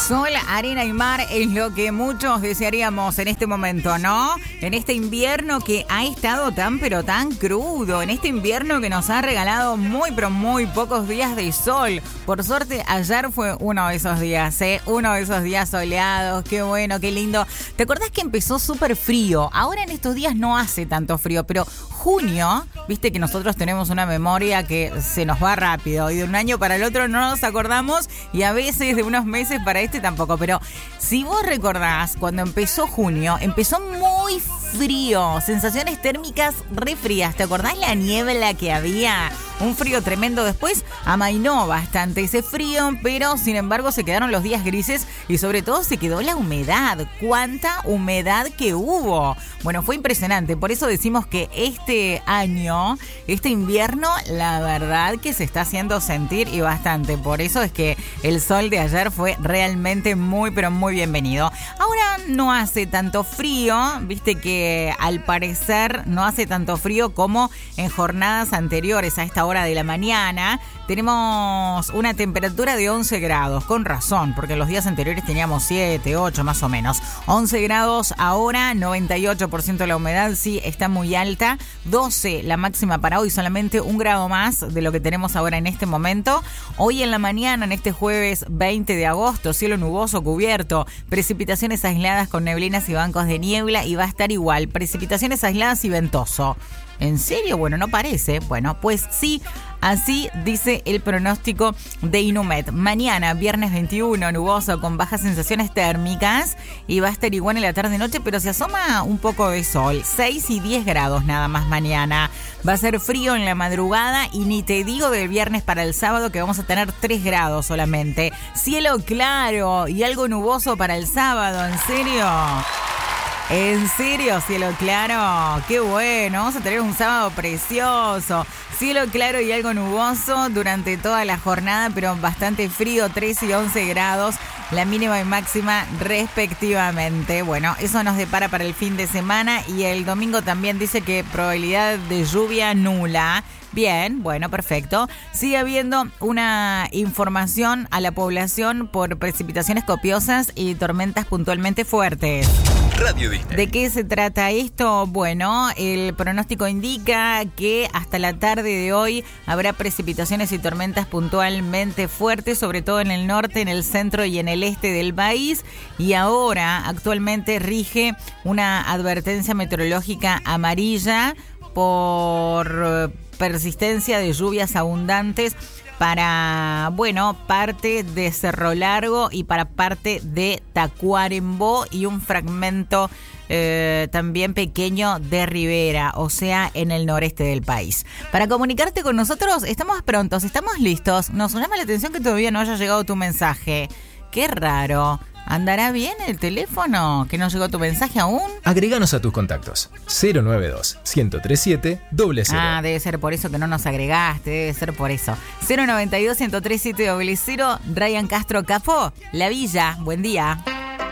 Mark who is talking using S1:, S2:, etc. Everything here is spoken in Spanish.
S1: Sol, arena y mar es lo que muchos desearíamos en este momento, ¿no? En este invierno que ha estado tan pero tan crudo, en este invierno que nos ha regalado muy pero muy pocos días de sol. Por suerte ayer fue uno de esos días, uno de esos días soleados, qué bueno, qué lindo. ¿Te acordás que empezó súper frío? Ahora en estos días no hace tanto frío, pero junio, viste que nosotros tenemos una memoria que se nos va rápido y de un año para el otro no nos acordamos y a veces de unos meses para este tampoco, pero si vos recordás cuando empezó junio, empezó muy frío, sensaciones térmicas re frías. ¿Te acordás la niebla que había? Un frío tremendo. Después amainó bastante ese frío, pero sin embargo se quedaron los días grises y sobre todo se quedó la humedad. ¿Cuánta humedad que hubo? Bueno, fue impresionante. Por eso decimos que este año, este invierno, la verdad que se está haciendo sentir y bastante. Por eso es que el sol de ayer fue realmente muy, pero muy bienvenido. Ahora no hace tanto frío, viste que al parecer no hace tanto frío como en jornadas anteriores a esta hora de la mañana. Tenemos una temperatura de 11 grados, con razón, porque los días anteriores teníamos 7, 8 más o menos. 11 grados ahora, 98% la humedad, sí, está muy alta. 12 la máxima para hoy, solamente un grado más de lo que tenemos ahora en este momento. Hoy en la mañana, en este jueves 20 de agosto, cielo nuboso cubierto, precipitaciones aisladas con neblinas y bancos de niebla y va a estar igual, precipitaciones aisladas y ventoso. ¿En serio? Bueno, no parece. Bueno, pues sí, así dice el pronóstico de Inumet. Mañana, viernes 21, nuboso con bajas sensaciones térmicas y va a estar igual en la tarde-noche, pero se asoma un poco de sol. 6 y 10 grados nada más mañana. Va a ser frío en la madrugada y ni te digo del viernes para el sábado que vamos a tener 3 grados solamente. Cielo claro y algo nuboso para el sábado, ¿en serio? ¿En serio, cielo claro? ¡Qué bueno! Vamos a tener un sábado precioso. Cielo claro y algo nuboso durante toda la jornada, pero bastante frío, 13 y 11 grados, la mínima y máxima respectivamente. Bueno, eso nos depara para el fin de semana y el domingo también dice que probabilidad de lluvia nula. Bien, bueno, perfecto. Sigue habiendo una información a la población por precipitaciones copiosas y tormentas puntualmente fuertes.
S2: Radio Disney.
S1: ¿De qué se trata esto? Bueno, el pronóstico indica que hasta la tarde de hoy habrá precipitaciones y tormentas puntualmente fuertes, sobre todo en el norte, en el centro y en el este del país. Y ahora, actualmente, rige una advertencia meteorológica amarilla por persistencia de lluvias abundantes para, bueno, parte de Cerro Largo y para parte de Tacuarembó y un fragmento también pequeño de Rivera, o sea, en el noreste del país. Para comunicarte con nosotros, estamos prontos, estamos listos. Nos llama la atención que todavía no haya llegado tu mensaje. Qué raro. ¿Andará bien el teléfono? ¿Que no llegó tu mensaje aún?
S2: Agreganos a tus contactos. 092-1037-00.
S1: Ah, debe ser por eso que no nos agregaste, debe ser por eso. 092-137-00. Ryan Castro Capó, La Villa, buen día.